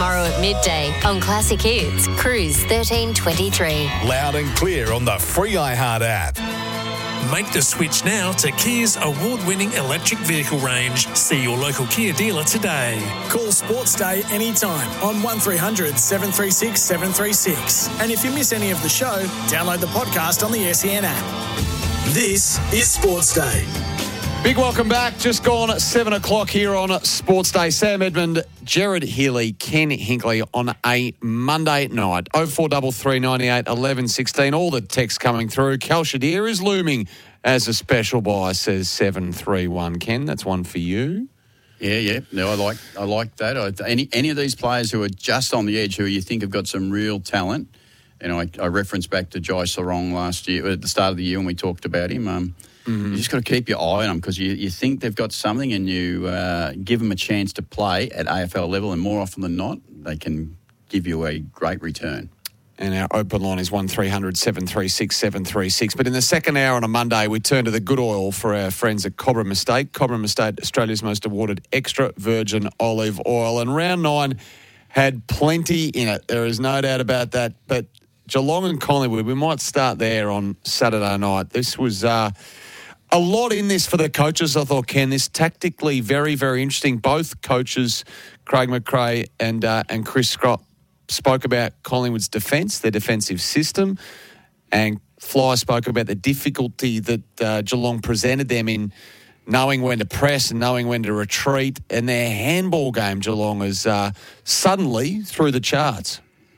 tomorrow at midday on Classic Hits, Cruise 1323. Loud and clear on the free iHeart app. Make the switch now to Kia's award-winning electric vehicle range. See your local Kia dealer today. Call Sports Day anytime on 1300 736 736. And if you miss any of the show, download the podcast on the SEN app. This is Sports Day. Big welcome back. Just gone at 7 o'clock here on Sports Day. Sam Edmund, Jared Healy, Ken Hinkley on a Monday night. 0433 98 11 16. All the texts coming through. Cal Shadir is looming as a special buy, says 731. Ken, that's one for you. Yeah. No, I like that. Any of these players who are just on the edge, who you think have got some real talent, and I reference back to Jai Sarong last year, at the start of the year when we talked about him. You just got to keep your eye on them because you think they've got something, and you give them a chance to play at AFL level, and more often than not, they can give you a great return. And our open line is 1300 736 736. But in the second hour on a Monday, we turn to the good oil for our friends at Cobram Estate. Cobram Estate, Australia's most awarded extra virgin olive oil. And round 9 had plenty in it. There is no doubt about that. But Geelong and Collingwood, we might start there on Saturday night. This was... a lot in this for the coaches, I thought, Ken. This tactically very, very interesting. Both coaches, Craig McRae and Chris Scott, spoke about Collingwood's defence, their defensive system, and Fly spoke about the difficulty that Geelong presented them in knowing when to press and knowing when to retreat. And their handball game, Geelong, is suddenly through the charts.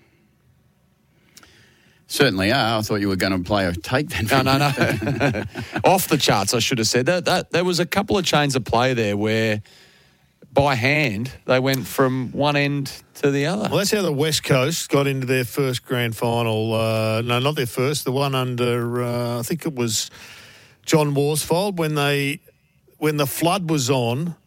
Certainly are. I thought you were going to play a take then. No. Off the charts, I should have said. That there was a couple of chains of play there where, by hand, they went from one end to the other. Well, that's how the West Coast got into their first grand final. No, not their first. The one under, I think it was John Worsfold, when the flood was on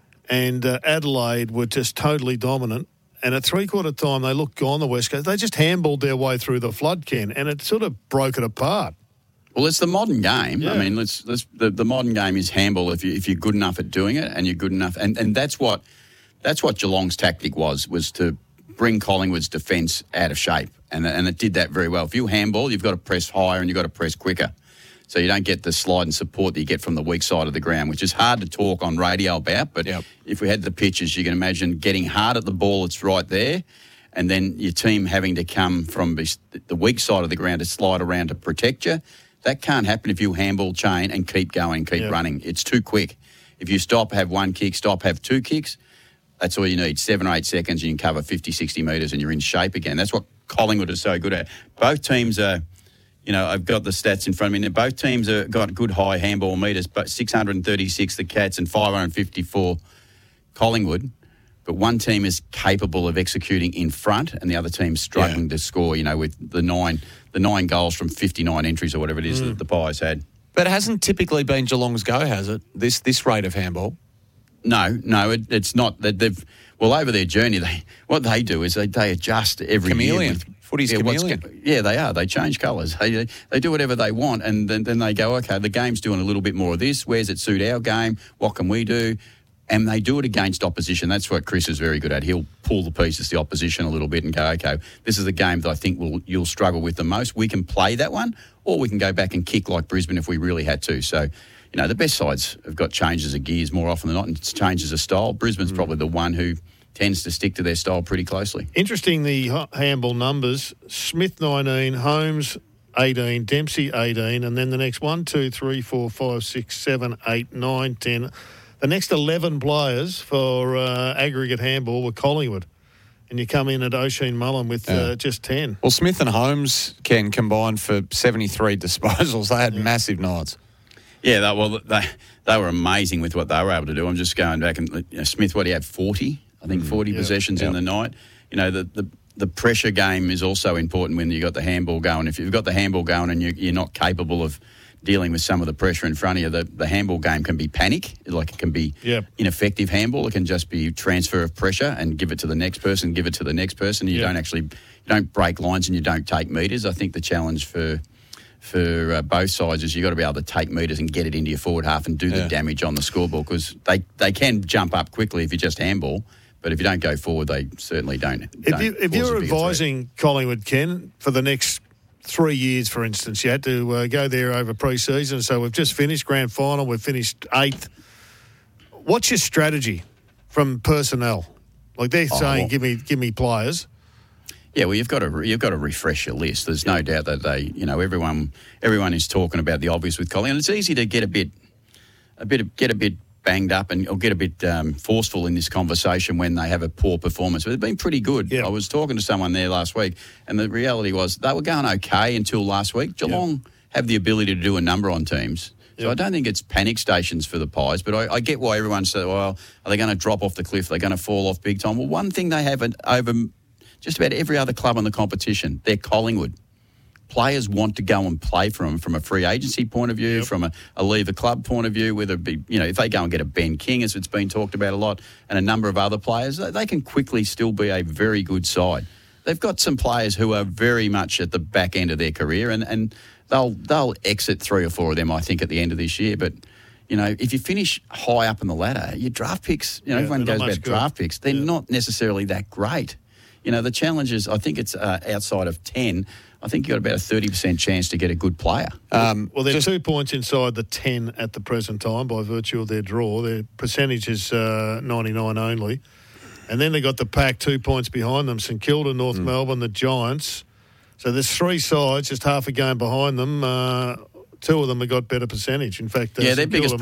and Adelaide were just totally dominant. And at three-quarter time, they looked gone, the West Coast. They just handballed their way through the flood, Ken, and it sort of broke it apart. Well, it's the modern game. Yeah. I mean, the modern game is handball if you're good enough at doing it, and you're good enough. And that's what Geelong's tactic was to bring Collingwood's defence out of shape, and it did that very well. If you handball, you've got to press higher and you've got to press quicker, so you don't get the slide and support that you get from the weak side of the ground, which is hard to talk on radio about. But If we had the pitches, you can imagine getting hard at the ball, it's right there, and then your team having to come from the weak side of the ground to slide around to protect you. That can't happen if you handball chain and keep going, keep running. It's too quick. If you stop, have one kick, stop, have two kicks, that's all you need. 7 or 8 seconds, you can cover 50, 60 metres and you're in shape again. That's what Collingwood is so good at. Both teams are... I've got the stats in front of me. Both teams have got good high handball metres, but 636 the Cats and 554 Collingwood. But one team is capable of executing in front, and the other team's struggling to score. With the nine goals from 59 entries or whatever it is that the Pies had. But it hasn't typically been Geelong's go, has it? This rate of handball. No, it's not. Over their journey, what they do is they adjust every year. Footy's chameleon. They are. They change colours. They do whatever they want, and then they go, okay, the game's doing a little bit more of this. Where's it suit our game? What can we do? And they do it against opposition. That's what Chris is very good at. He'll pull the pieces to the opposition a little bit and go, okay, this is the game that I think you'll struggle with the most. We can play that one, or we can go back and kick like Brisbane if we really had to. So, the best sides have got changes of gears more often than not, and changes of style. Brisbane's probably the one who tends to stick to their style pretty closely. Interesting, the handball numbers. Smith 19, Holmes 18, Dempsey 18, and then the next 1, 2, 3, 4, 5, 6, 7, 8, 9, 10. The next 11 players for aggregate handball were Collingwood. And you come in at Oisin Mullen with just 10. Well, Smith and Holmes can combine for 73 disposals. They had massive nights. Yeah, they were amazing with what they were able to do. I'm just going back and Smith, what he had 40. I think 40 possessions in the night. The pressure game is also important when you've got the handball going. If you've got the handball going and you're not capable of dealing with some of the pressure in front of you, the handball game can be panic. Like it can be ineffective handball. It can just be transfer of pressure and give it to the next person, give it to the next person. You don't break lines and you don't take metres. I think the challenge for both sides is you've got to be able to take metres and get it into your forward half and do the damage on the scoreboard, because they can jump up quickly if you just handball, But if you don't go forward, they certainly don't. If you're advising Collingwood, Ken, for the next 3 years, for instance, you had to go there over pre-season. So we've just finished grand final. We've finished 8th. What's your strategy from personnel? Like they're saying, give me players. Yeah, well, you've got to refresh your list. There's no doubt that everyone is talking about the obvious with Collingwood. And it's easy to get a bit banged up or get a bit forceful in this conversation when they have a poor performance. But they've been pretty good. Yeah. I was talking to someone there last week, and the reality was they were going okay until last week. Geelong have the ability to do a number on teams. So I don't think it's panic stations for the Pies, but I get why everyone said, well, are they going to drop off the cliff? Are they going to fall off big time? Well, one thing they have over just about every other club in the competition, they're Collingwood. Players want to go and play for them from a free agency point of view, from a leave a club point of view, whether it be, if they go and get a Ben King, as it's been talked about a lot, and a number of other players, they can quickly still be a very good side. They've got some players who are very much at the back end of their career, and they'll exit 3 or 4 of them, I think, at the end of this year. But, if you finish high up in the ladder, your draft picks, everyone goes about draft picks, they're not necessarily that great. The challenge is, I think it's outside of 10, I think you've got about a 30% chance to get a good player. Well, they're 2 points inside the 10 at the present time by virtue of their draw. Their percentage is 99 only. And then they got the pack 2 points behind them, St Kilda, North Melbourne, the Giants. So there's 3 sides, just half a game behind them. 2 of them have got better percentage. In fact, their biggest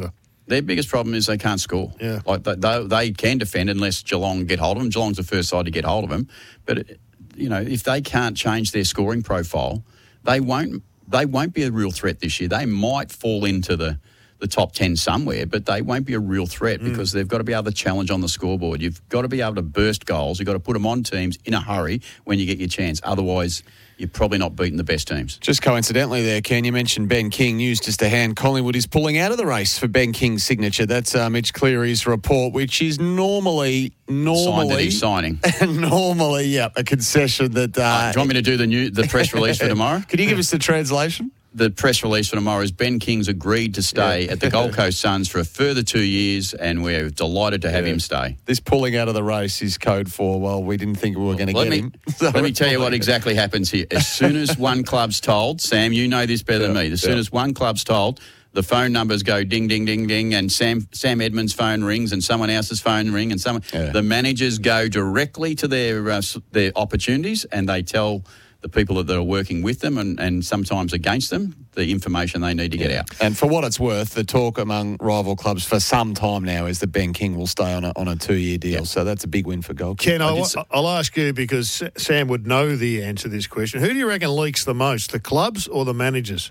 problem is they can't score. Yeah. Like they can defend unless Geelong get hold of them. Geelong's the first side to get hold of them. But, if they can't change their scoring profile, they won't be a real threat this year. They might fall into the top 10 somewhere, but they won't be a real threat because they've got to be able to challenge on the scoreboard. You've got to be able to burst goals. You've got to put them on teams in a hurry when you get your chance. Otherwise, you're probably not beating the best teams. Just coincidentally there, Ken, you mentioned Ben King. News just to hand, Collingwood is pulling out of the race for Ben King's signature. That's Mitch Cleary's report, which is normally Sign that he's signing. Normally, a concession that... do you want me to do the press release for tomorrow? Could you give us the translation? The press release for tomorrow is Ben King's agreed to stay at the Gold Coast Suns for a further 2 years, and we're delighted to have him stay. This pulling out of the race is code for, we didn't think we were going to get him. Let me tell you what exactly happens here. As soon as one club's told, Sam, you know this better than me, as soon as one club's told, the phone numbers go ding, ding, ding, ding, and Sam Edmonds' phone rings and someone else's phone ring, and the managers go directly to their opportunities, and they tell the people that are working with them and sometimes against them the information they need to get out. And for what it's worth, the talk among rival clubs for some time now is that Ben King will stay on a 2-year deal. Yep. So that's a big win for Gold Coast. Ken, I'll ask you because Sam would know the answer to this question. Who do you reckon leaks the most, the clubs or the managers?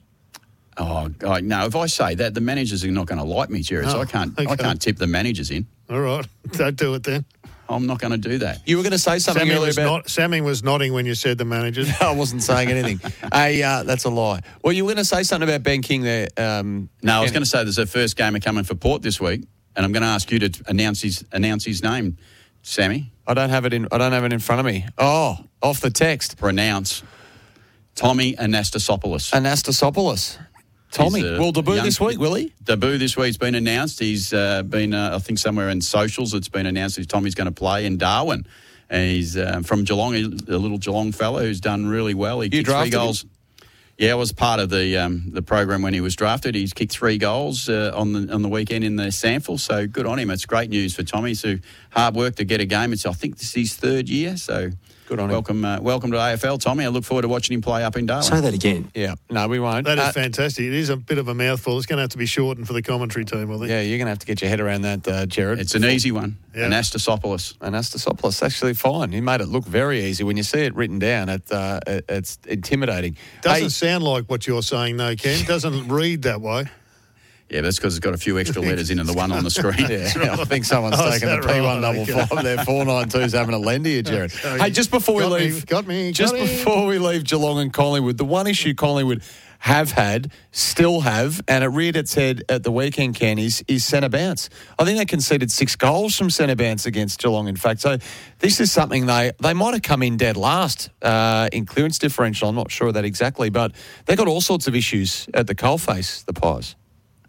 Oh, no, if I say that, the managers are not going to like me, Jared, so I can't tip the managers in. All right. Don't do it then. I'm not going to do that. You were going to say something earlier about... Sammy was nodding when you said the managers. I wasn't saying anything. That's a lie. Well, you were going to say something about Ben King there. No, I was going to say there's a first gamer coming for Port this week, and I'm going to ask you to announce his name, Sammy. I don't have it in front of me. Oh, off the text. Pronounce Tommy Anastasopoulos. Tommy will debut this week, will he? Debut this week's been announced. He's been, I think, somewhere in socials. It's been announced that Tommy's going to play in Darwin. And he's from Geelong, a little Geelong fella who's done really well. He kicked 3 goals. Yeah, I was part of the program when he was drafted. He's kicked 3 goals on the weekend in the SANFL, so good on him. It's great news for Tommy. So hard work to get a game. I think this is his 3rd year, so... Good on him. Welcome to AFL, Tommy. I look forward to watching him play up in Darwin. Say that again. Yeah. No, we won't. That is fantastic. It is a bit of a mouthful. It's going to have to be shortened for the commentary team, I think. Yeah, you're going to have to get your head around that, Jared. It's an easy one. Yeah. Anastasopoulos. Actually fine. He made it look very easy. When you see it written down, it's intimidating. Doesn't sound like what you're saying, though, Ken. Doesn't read that way. Yeah, that's because it's got a few extra letters in the one on the screen. Yeah, I think someone's taken the P155 there. 492's having a lend to you, Jared. Hey, just before we leave Geelong and Collingwood, the one issue Collingwood have had, still have, and it reared its head at the weekend, Ken, is centre bounce. I think they conceded 6 goals from centre bounce against Geelong, in fact. So this is something they might have come in dead last in clearance differential. I'm not sure of that exactly, but they got all sorts of issues at the coalface, the Pies.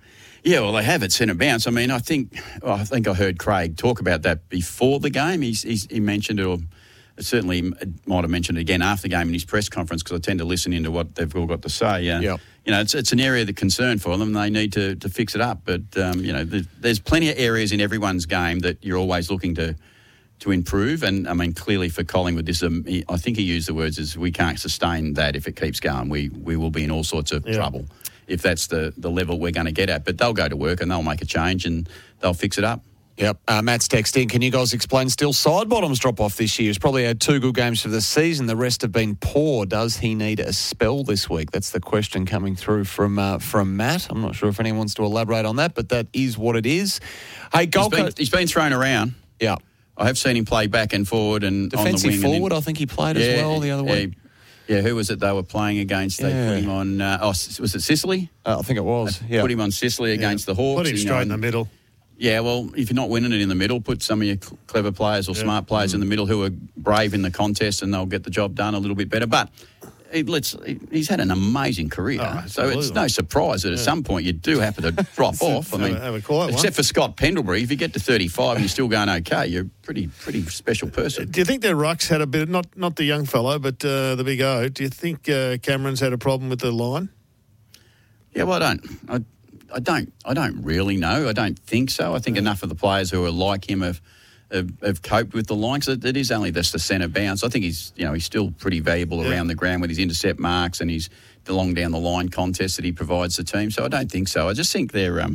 Yeah, well, they have at centre bounce. I mean, I think I heard Craig talk about that before the game. He mentioned it, or certainly might have mentioned it again after the game in his press conference, because I tend to listen into what they've all got to say. Yeah. You know, it's an area of concern for them. They need to fix it up. But, you know, there's plenty of areas in everyone's game that you're always looking to improve. And, I mean, clearly for Collingwood, I think he used the words as we can't sustain that if it keeps going. We will be in all sorts of trouble if that's the level we're going to get at. But they'll go to work and they'll make a change and they'll fix it up. Yep. Matt's texting. Can you guys explain still Sidebottom's drop off this year? He's probably had 2 good games for the season. The rest have been poor. Does he need a spell this week? That's the question coming through from Matt. I'm not sure if anyone wants to elaborate on that, but that is what it is. Hey, he's been thrown around. Yeah. I have seen him play back and forward and defensive on the wing. Forward, I think he played as well the other week. Yeah, who was it they were playing against? They put him on, was it Sicily? I think it was, Put him on Sicily against the Hawks. Put him straight in the middle. Yeah, well, if you're not winning it in the middle, put some of your clever players or smart players in the middle who are brave in the contest and they'll get the job done a little bit better. But he's had an amazing career, so it's no surprise that at some point you do have to drop off. I mean, have a quiet except one. for Scott Pendlebury, if you get to 35 and you're still going okay, you're a pretty special person. Do you think their rucks had a bit, not the young fellow, but the big O, do you think Cameron's had a problem with the line? Yeah, well, I don't really know. I don't think so. I think enough of the players who are like him have coped with the line, because it is only just the centre bounce. I think he's still pretty valuable around the ground with his intercept marks and his long down the line contest that he provides the team. So I don't think so. I just think they were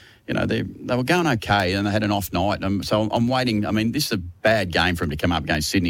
going okay and they had an off night. So I'm waiting. I mean, this is a bad game for him to come up against Sydney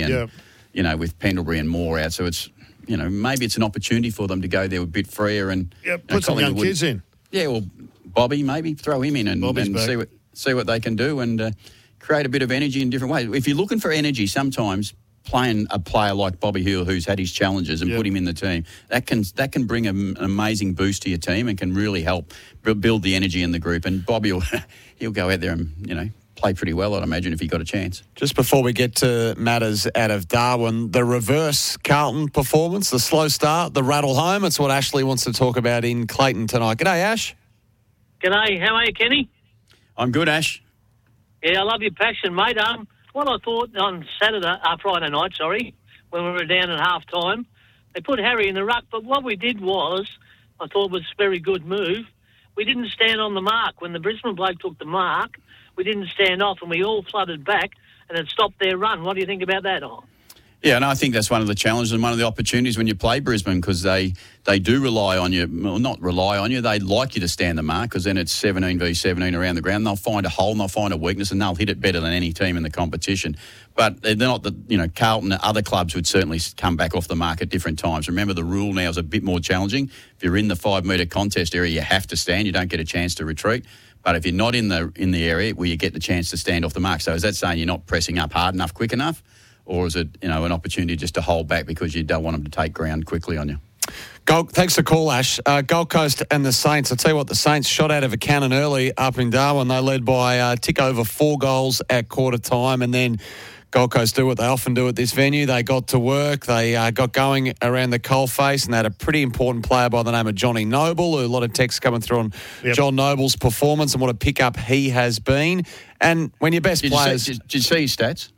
and with Pendlebury and Moore out. So it's maybe it's an opportunity for them to go there a bit freer and put some young kids in. Yeah, well, Bobby, maybe throw him in and see what they can do and create a bit of energy in different ways. If you're looking for energy, sometimes playing a player like Bobby Hill, who's had his challenges, and put him in the team, that can bring an amazing boost to your team and can really help build the energy in the group. And Bobby he'll go out there and play pretty well, I'd imagine, if he got a chance. Just before we get to matters out of Darwin, the reverse Carlton performance, the slow start, the rattle home, it's what Ashley wants to talk about in Clayton tonight. G'day, Ash. G'day, how are you, Kenny? I'm good, Ash. Yeah, I love your passion, mate. What I thought on Friday night, when we were down at half-time, they put Harry in the ruck, but what we did was, I thought was a very good move, we didn't stand on the mark. When the Brisbane bloke took the mark, we didn't stand off and we all flooded back and it stopped their run. What do you think about that? Yeah, and I think that's one of the challenges and one of the opportunities when you play Brisbane, because they do rely on you. Well, not rely on you. They'd like you to stand the mark, because then it's 17 v 17 around the ground. They'll find a hole and they'll find a weakness and they'll hit it better than any team in the competition. But they're not Carlton and other clubs would certainly come back off the mark at different times. Remember, the rule now is a bit more challenging. If you're in the 5 metre contest area, you have to stand. You don't get a chance to retreat. But if you're not in the area where you get the chance to stand off the mark, so is that saying you're not pressing up hard enough, quick enough? Or is it, an opportunity just to hold back because you don't want them to take ground quickly on you? Thanks for the call, Ash. Gold Coast and the Saints. I'll tell you what, the Saints shot out of a cannon early up in Darwin. They led by a tick over 4 goals at quarter time, and then Gold Coast do what they often do at this venue. They got to work. They got going around the coalface, and they had a pretty important player by the name of Johnny Noble. A lot of texts coming through on John Noble's performance and what a pickup he has been. And when your best players... Did you see his stats?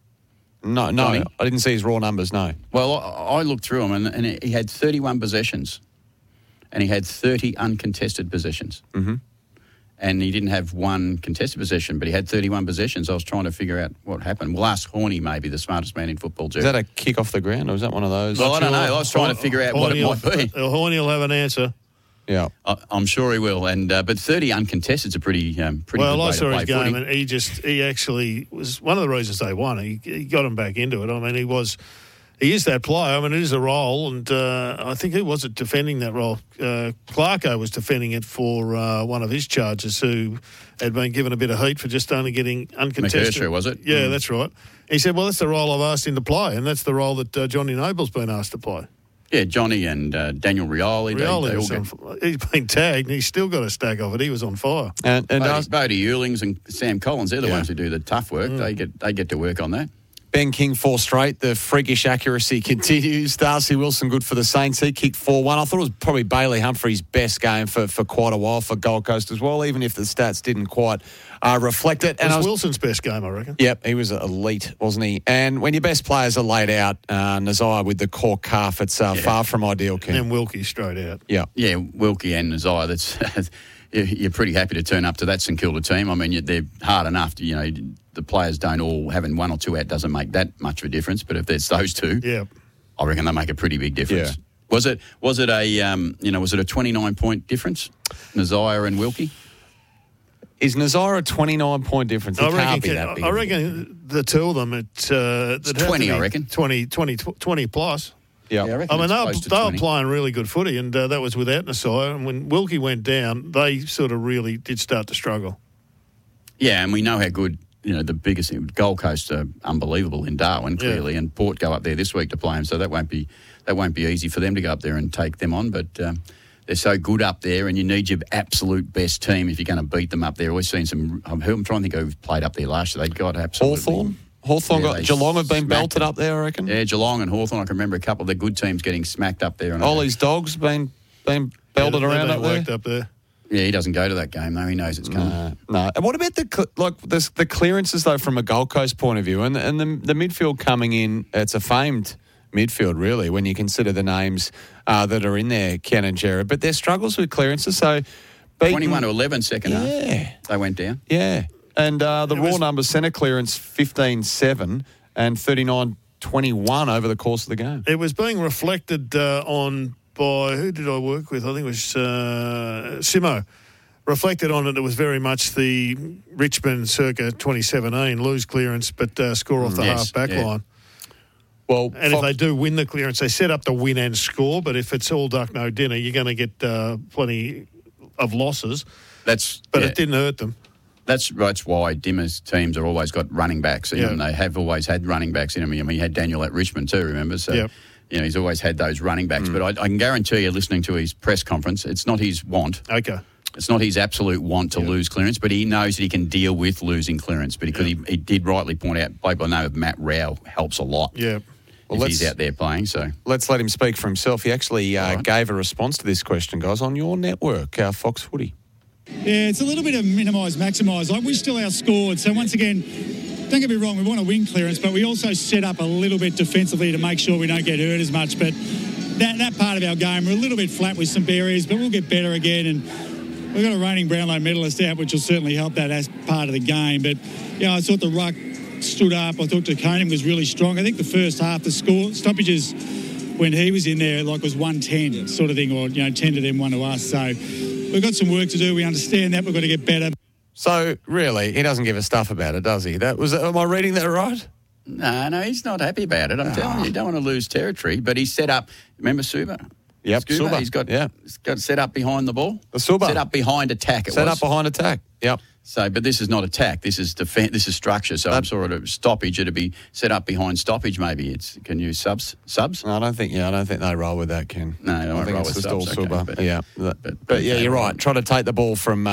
No, Johnny? I didn't see his raw numbers, no. Well, I looked through them, and he had 31 possessions, and he had 30 uncontested possessions. Mm-hmm. And he didn't have one contested possession, but he had 31 possessions. I was trying to figure out what happened. We'll ask Horney, maybe the smartest man in football. Is that a kick off the ground, or is that one of those? Well, I don't know. I was trying to figure out what it might be. Horney will have an answer. Yeah, I'm sure he will. And but 30 uncontested is a pretty good way to play Well, I saw his game, footy. and he actually was one of the reasons they won. He got him back into it. I mean, he is that player. I mean, it is a role, and I think who was it defending that role? Clarko was defending it for one of his charges, who had been given a bit of heat for just only getting uncontested. McKershaw, was it? Yeah, that's right. He said, well, that's the role I've asked him to play, and that's the role that Johnny Noble's been asked to play. Yeah, Johnny and Daniel Rioli. He's been tagged, and he's still got a stack of it. He was on fire. And Bodie Eulings and Sam Collins, they're the ones who do the tough work. They get to work on that. Ben King 4 straight. The freakish accuracy continues. Darcy Wilson good for the Saints. He kicked 4-1. I thought it was probably Bailey Humphrey's best game for quite a while for Gold Coast as well, even if the stats didn't quite reflect it. It was Wilson's best game, I reckon. Yep, he was elite, wasn't he? And when your best players are laid out, Nazai with the core calf, it's far from ideal, Ken. And Wilkie straight out. Yeah. Yeah, Wilkie and Nazai, that's... You're pretty happy to turn up to that St Kilda team. I mean, they're hard enough. The players don't all having one or two out doesn't make that much of a difference. But if there's those two, I reckon they make a pretty big difference. Yeah. Was it a 29-point difference, Nazai and Wilkie? Is Nazai a 29-point difference? It can't be that big. I reckon the two of them, it's 20, I reckon. 20 plus. Yeah, I mean, they were playing really good footy, and that was without Nasai. And when Wilkie went down, they sort of really did start to struggle. Yeah, and we know how good, the biggest Gold Coast are unbelievable in Darwin, clearly, and Port go up there this week to play them, so that won't be easy for them to go up there and take them on. But they're so good up there, and you need your absolute best team if you're going to beat them up there. Always seen some. I'm trying to think who played up there last year. They got absolutely. Hawthorn Geelong have been belted up there, I reckon. Yeah, Geelong and Hawthorn. I can remember a couple of the good teams getting smacked up there. Ollie's Dogs been belted around up there. Yeah, he doesn't go to that game though. He knows it's coming. No. And what about the clearances though from a Gold Coast point of view and the midfield coming in? It's a famed midfield really when you consider the names that are in there, Ken and Jared. But their struggles with clearances. So 21-11 second half. They went down. Yeah. And the raw numbers, centre clearance 15-7 and 39-21 over the course of the game. It was being reflected on by, who did I work with? I think it was Simo. Reflected on it was very much the Richmond circa 2017, lose clearance but score off the half-back line. Well, and if they do win the clearance, they set up to win and score, but if it's all duck, no dinner, you're going to get plenty of losses. But it didn't hurt them. That's why Dimmer's teams are always got running backs in them. They have always had running backs in them. I mean, he had Daniel at Richmond too, remember? So, he's always had those running backs. But I can guarantee you, listening to his press conference, it's not his want. Okay. It's not his absolute want to lose clearance, but he knows that he can deal with losing clearance. But he did rightly point out, I know Matt Rao helps a lot. Yeah. Well, if he's out there playing, so let's let him speak for himself. He actually gave a response to this question, guys, on your network, Fox Footy. Yeah, it's a little bit of minimise, maximise. Like, we still outscored. So, once again, don't get me wrong, we want to win clearance, but we also set up a little bit defensively to make sure we don't get hurt as much. But that part of our game, we're a little bit flat with some areas, but we'll get better again. And we've got a reigning Brownlow medalist out, which will certainly help that as part of the game. But, I thought the ruck stood up. I thought Taconium was really strong. I think the first half, the score stoppages when he was in there, was 110 sort of thing, or, 10 to them, 1 to us. So we've got some work to do. We understand that. We've got to get better. So, really, he doesn't give a stuff about it, does he? Am I reading that right? No, he's not happy about it. I'm telling you, you don't want to lose territory. But he's set up, remember Suba? Yep, Suba. He's got set up behind the ball. The Suba. Set up behind attack, Set up behind attack, yep. So, but this is not attack. This is defense. This is structure. So I'm sort of stoppage. It'd be set up behind stoppage. Maybe can you subs? No, I don't think they roll with that, Ken. No, I don't think it's with just all subs. Suba. Okay, but you're right. Try to take the ball from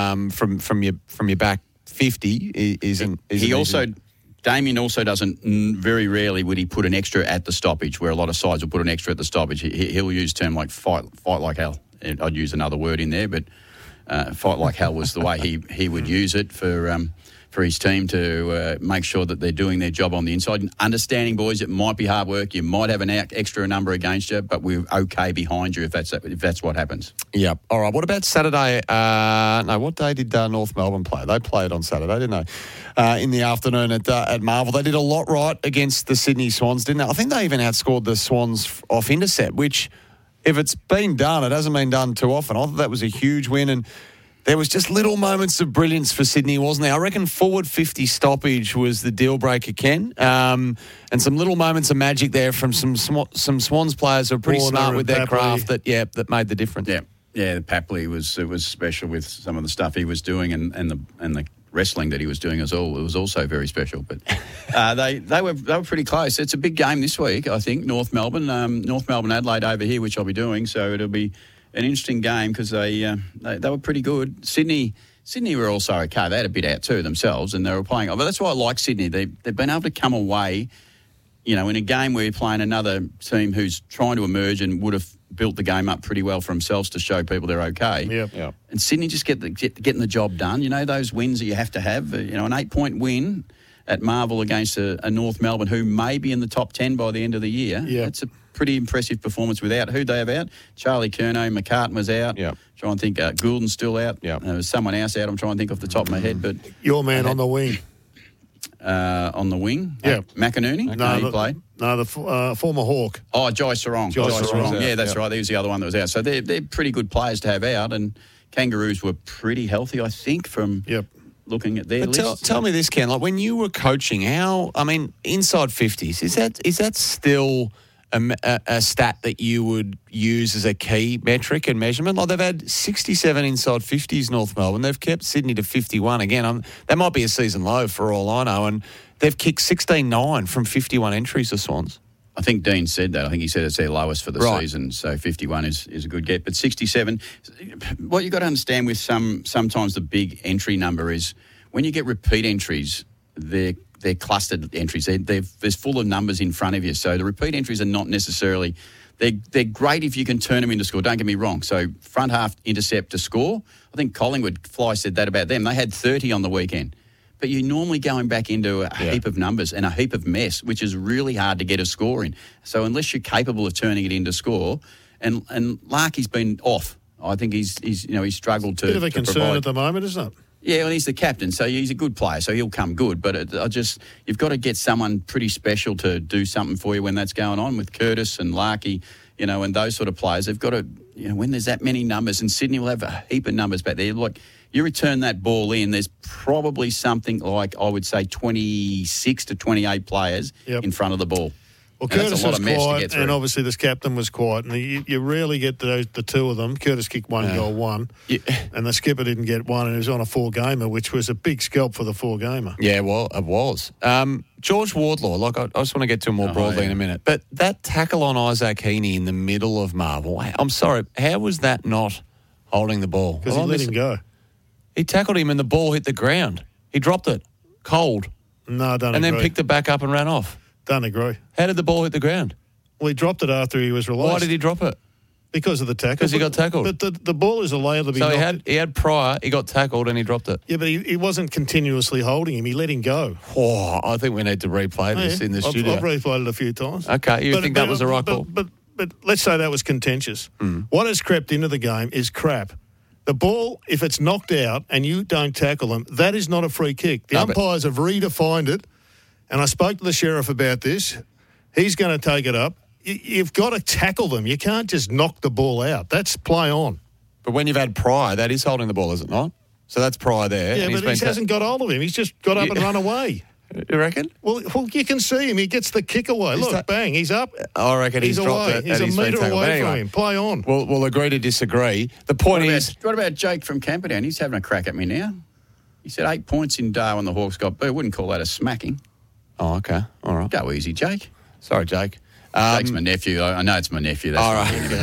your back 50 isn't. He also. Damien also doesn't, very rarely would he put an extra at the stoppage, where a lot of sides will put an extra at the stoppage. He'll use a term like fight like hell. I'd use another word in there, but fight like hell was the way he would use it for his team to make sure that they're doing their job on the inside. And understanding, boys, it might be hard work. You might have an extra number against you, but we're okay behind you if that's what happens. Yep. All right. What about Saturday? What day did North Melbourne play? They played on Saturday, didn't they? In the afternoon at Marvel. They did a lot right against the Sydney Swans, didn't they? I think they even outscored the Swans off intercept, which, if it's been done, it hasn't been done too often. I thought that was a huge win, and there was just little moments of brilliance for Sydney, wasn't there? I reckon forward 50 stoppage was the deal breaker, Ken, and some little moments of magic there from some Swans players who are pretty smart with their craft that made the difference. Yeah, Papley was special with some of the stuff he was doing, and the wrestling that he was doing it was also very special. But they were pretty close. It's a big game this week, I think. North Melbourne Adelaide over here, which I'll be doing. So it'll be an interesting game because they were pretty good. Sydney were also okay. They had a bit out too themselves, and they were playing. But that's why I like Sydney. They've been able to come away in a game where you're playing another team who's trying to emerge and would have built the game up pretty well for themselves to show people they're okay. Yep. And Sydney just getting the job done. Those wins that you have to have. An 8-point win at Marvel against a North Melbourne who may be in the top 10 by the end of the year. Yep. That's a pretty impressive performance without. Who'd they have out? Charlie Curnow, McCartan was out. Yep. Trying to think, Goulden's still out. Yep. There was someone else out. I'm trying to think off the top of my head. But Your man on the wing. on the wing? Yeah. McInerney? No, he played. No, the former Hawk. Oh, Jai Sarong. Jai Sarong. Yeah, that's right. He was the other one that was out. So they're pretty good players to have out. And Kangaroos were pretty healthy, I think, from looking at their list. Tell me this, Ken. Like when you were coaching, inside 50s, is that still a stat that you would use as a key metric and measurement? Like they've had 67 inside 50s, North Melbourne. They've kept Sydney to 51. Again, that might be a season low for all I know. And they've kicked 16-9 from 51 entries, the Swans. I think Dean said that. I think he said it's their lowest for the season. So 51 is a good get. But 67, what you've got to understand with sometimes the big entry number is when you get repeat entries, they're clustered entries. There's full of numbers in front of you. So the repeat entries are not necessarily... They're great if you can turn them into score. Don't get me wrong. So front half intercept to score. I think Collingwood, Fly said that about them. They had 30 on the weekend. But you're normally going back into a heap of numbers and a heap of mess, which is really hard to get a score in. So unless you're capable of turning it into score, and Larky's been off. I think he's struggled to. Bit of a concern provide. at the moment, isn't it? Yeah, well, he's the captain, so he's a good player, so he'll come good. But you've got to get someone pretty special to do something for you when that's going on with Curtis and Larky, and those sort of players. They've got to, when there's that many numbers, and Sydney will have a heap of numbers back there. Like, you return that ball in, there's probably something like, I would say, 26 to 28 players in front of the ball. Well, And Curtis that's a lot was of mess to quiet, get through. and obviously this captain was quiet, and you rarely get the two of them. Curtis kicked one goal, and the skipper didn't get one, and he was on a 4-gamer, which was a big scalp for the 4-gamer. Yeah, well, it was. George Wardlaw, I just want to get to him more broadly in a minute, but that tackle on Isaac Heaney in the middle of Marvel, I'm sorry, how was that not holding the ball? Because he let him go. He tackled him and the ball hit the ground. He dropped it cold. No, I don't And agree. then picked it back up and ran off. Don't agree. How did the ball hit the ground? Well, he dropped it after he was released. Why did he drop it? Because of the tackle. Because he got tackled. But the ball is allowed to be So knocked. he had prior, he got tackled and he dropped it. Yeah, but he wasn't continuously holding him. He let him go. Oh, I think we need to replay this in the studio. I've replayed it a few times. Okay, you think that was the right call? But let's say that was contentious. What has crept into the game is crap. The ball, if it's knocked out and you don't tackle them, that is not a free kick. The umpires have redefined it, and I spoke to the sheriff about this. He's going to take it up. You've got to tackle them. You can't just knock the ball out. That's play on. But when you've had prior, that is holding the ball, is it not? So that's prior there. Yeah, and but he hasn't got hold of him. He's just got up and run away. You reckon? Well, you can see him. He gets the kick away. Look, bang, he's up. I reckon he's dropped away. it. He's and a metre been tackled. away Anyway, from him. Play on. We'll agree to disagree. The point is... What about Jake from Camperdown? He's having a crack at me now. He said 8 points in Darwin, the Hawks got boo. Wouldn't call that a smacking. Oh, okay. All right. Go easy, Jake. Sorry, Jake. Jake's my nephew. I know it's my nephew. That's all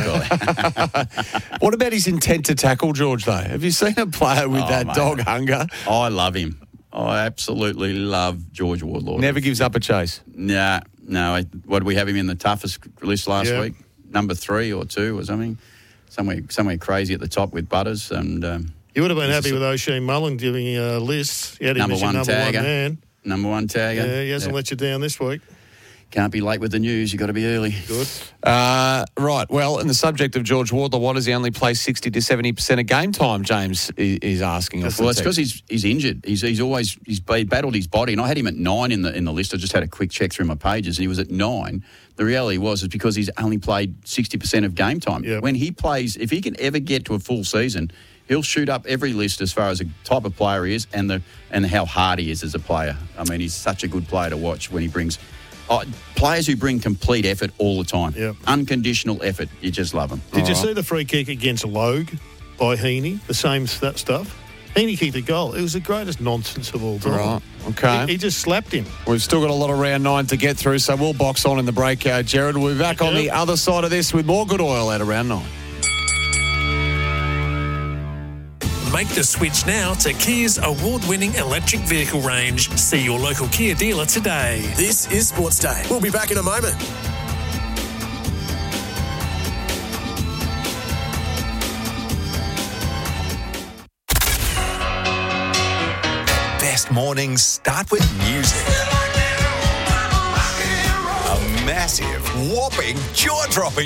right. What about his intent to tackle, George, though? Have you seen a player with dog hunger? I love him. I absolutely love George Wardlaw. Never gives up a chase. No. What did we have him in the toughest list last week? Number 3 or 2 or something. Somewhere crazy at the top with Butters. And you would have been happy with O'Shea Mullen giving lists. He had him as your number one man. Number 1 tagger. Yeah, he hasn't let you down this week. Can't be late with the news. You've got to be early. Good. Right. Well, in the subject of George Wardlaw, why does he only play 60 to 70% of game time, James is asking us. Well, it's because he's injured. He's battled his body. And I had him at 9 in the list. I just had a quick check through my pages and he was at 9. The reality is because he's only played 60% of game time. Yep. When he plays, if he can ever get to a full season, he'll shoot up every list as far as the type of player he is and how hard he is as a player. I mean, he's such a good player to watch when he brings... players who bring complete effort all the time. Yep. Unconditional effort. You just love them. Did you see the free kick against Logue by Heaney? The same stuff. Heaney kicked a goal. It was the greatest nonsense of all time. Right. Okay. He just slapped him. We've still got a lot of round 9 to get through, so we'll box on in the break, Jared. We'll be back on the other side of this with more Good Oil out of round 9. Make the switch now to Kia's award-winning electric vehicle range. See your local Kia dealer today. This is Sports Day. We'll be back in a moment. Best mornings start with music. A massive, whopping, jaw-dropping